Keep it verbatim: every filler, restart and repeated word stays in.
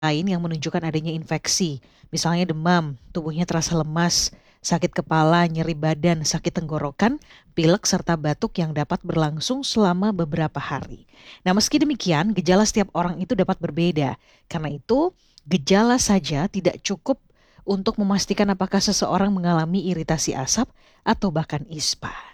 lain yang menunjukkan adanya infeksi, misalnya demam, tubuhnya terasa lemas, sakit kepala, nyeri badan, sakit tenggorokan, pilek, serta batuk yang dapat berlangsung selama beberapa hari. Nah, meski demikian, gejala setiap orang itu dapat berbeda. Karena itu, gejala saja tidak cukup untuk memastikan apakah seseorang mengalami iritasi asap atau bahkan ispa.